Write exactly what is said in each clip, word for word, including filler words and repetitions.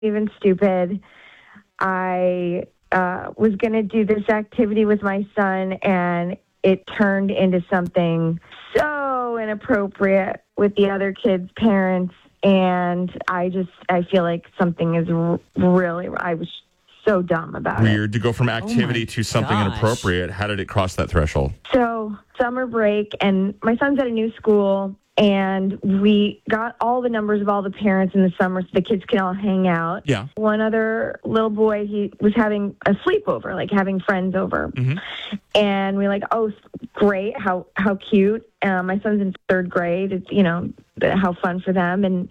even stupid. I uh, was going to do this activity with my son, and it turned into something so inappropriate with the other kids' parents. And I just, I feel like something is r- really, I was so dumb about Weird it. Weird to go from activity oh to something gosh. inappropriate. How did it cross that threshold? So summer break, and my son's at a new school, and we got all the numbers of all the parents in the summer so the kids can all hang out. Yeah. One other little boy, he was having a sleepover, like having friends over. Mm-hmm. And we were like, oh, great, how how cute. Um, my son's in third grade. It's, you know, how fun for them. And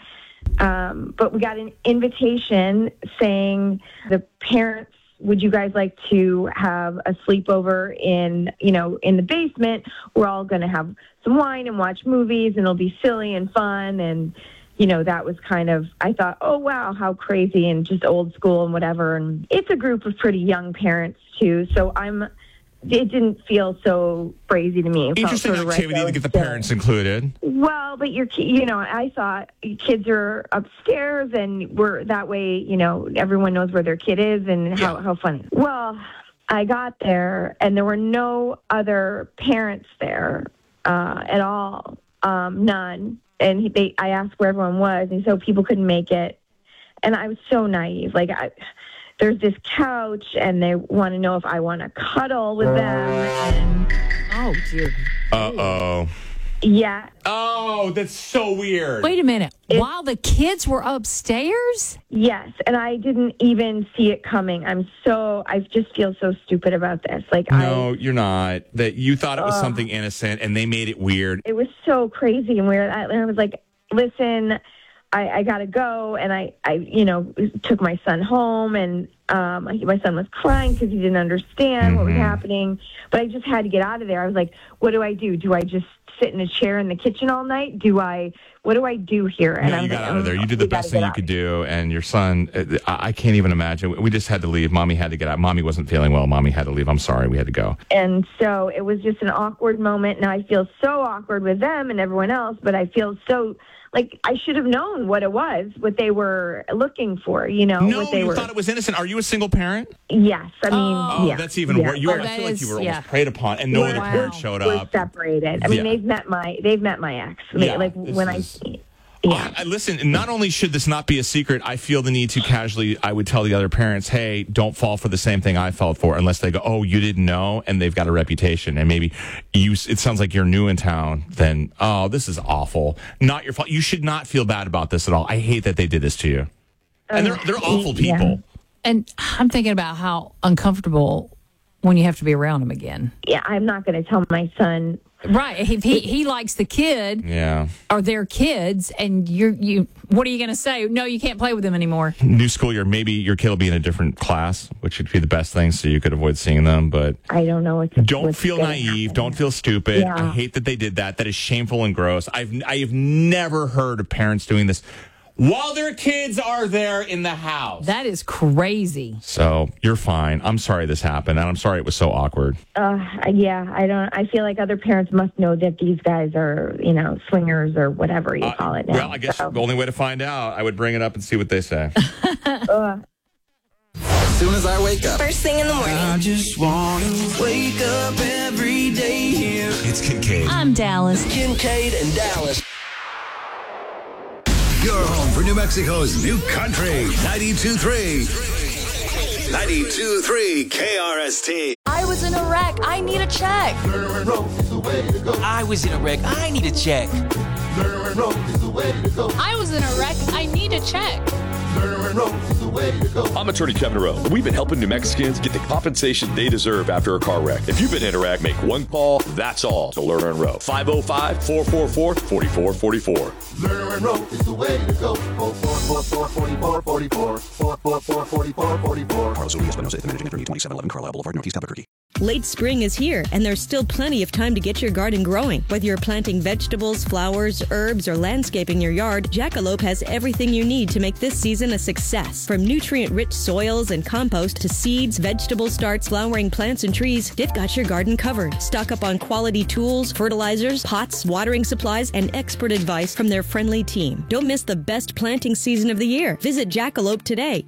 um, but we got an invitation saying the parents, would you guys like to have a sleepover in, you know, in the basement? We're all going to have some wine and watch movies, and it'll be silly and fun. And, you know, that was kind of, I thought, oh, wow, how crazy, and just old school and whatever. And it's a group of pretty young parents, too. So I'm, it didn't feel so crazy to me. It felt Interesting sort of activity regular to get the still. parents included. Well, but you're, you know, I thought kids are upstairs, and we're that way, you know, everyone knows where their kid is and how, Yeah. how funny. Well, I got there, and there were no other parents there uh, at all, um, none. And he, they, I asked where everyone was, and so people couldn't make it. And I was so naive. Like, I, there's this couch, and they want to know if I want to cuddle with them. And Oh, dear. Uh-oh. yeah. Oh, that's so weird. Wait a minute. It- While the kids were upstairs? Yes, and I didn't even see it coming. I'm so, I just feel so stupid about this. Like, No, I, you're not. That you thought it was Ugh. something innocent, and they made it weird. it was so crazy and weird. I, and I was like, listen, I, I gotta go. And I, I, you know, took my son home, and um, my son was crying because he didn't understand what was Mhm. happening. But I just had to get out of there. I was like, what do I do? Do I just sit in a chair in the kitchen all night? Do I, what do I do here? And No, I you was got like, out of there. You did the we gotta best thing get you out. could do, and your son, uh, I I can't even imagine. We just had to leave. Mommy had to get out. Mommy wasn't feeling well. Mommy had to leave. I'm sorry. We had to go. And so it was just an awkward moment. Now I feel so awkward with them and everyone else, but I feel so like I should have known what it was, what they were looking for, you know, No, what they you were. thought it was innocent. Are you a single parent? Yes. I mean, Oh. Oh, yeah. that's even yeah. worse. You Oh, were, I that feel like is- you were yeah. almost preyed upon, and no We're- other Wow. parent showed We're up. separated. I mean, Yeah. they've met my, they've met my ex. They- Yeah, like this when is- I, yeah. I, I- listen, not only should this not be a secret, I feel the need to casually, I would tell the other parents, hey, don't fall for the same thing I fell for, unless they go, oh, you didn't know, and they've got a reputation, and maybe you, it sounds like you're new in town, then, oh, this is awful. Not your fault. You should not feel bad about this at all. I hate that they did this to you. And they're, they're awful yeah. people. And I'm thinking about how uncomfortable when you have to be around them again. Yeah. I'm not going to tell my son. Right. If he, he likes the kid Yeah. or their kids, and you're, you, what are you going to say? No, you can't play with them anymore. New school year, maybe your kid will be in a different class, which would be the best thing, so you could avoid seeing them, but I don't know what's don't what's feel gonna naive. happen. Don't feel stupid. Yeah. I hate that they did that. That is shameful and gross. I've I have never heard of parents doing this while their kids are there in the house. That is crazy. So you're fine. I'm sorry this happened, and I'm sorry it was so awkward. Uh, yeah, I don't. I feel like other parents must know that these guys are, you know, swingers or whatever you Uh, call it now. well, I guess So, the only way to find out, I would bring it up and see what they say. uh, As soon as I wake up. First thing in the morning. I just want to wake up every day here. It's Kincaid. I'm Dallas. Kincaid and Dallas. Your home for New Mexico's new country. ninety-two point three. ninety-two point three K R S T. I was in a wreck. I need a check. I was in a wreck. I need a check. I was in a wreck. I need a check. I'm attorney Kevin Rowe. We've been helping New Mexicans get the compensation they deserve after a car wreck. If you've been in a wreck, make one call. That's all to Lerner and Rowe. five oh five, four four four, four four four four. Lerner and Rowe is the way to go. four four four, four four four four. four four four, four four four four. Carlos Urias, Buenos Aires, managing attorney, twenty-seven eleven Carlisle Boulevard, Northeast Albuquerque. Late spring is here, and there's still plenty of time to get your garden growing. Whether you're planting vegetables, flowers, herbs, or landscaping your yard, Jackalope has everything you need to make this season a success. From nutrient-rich soils and compost to seeds, vegetable starts, flowering plants, and trees, they've got your garden covered. Stock up on quality tools, fertilizers, pots, watering supplies, and expert advice from their friendly team. Don't miss the best planting season of the year. Visit Jackalope today.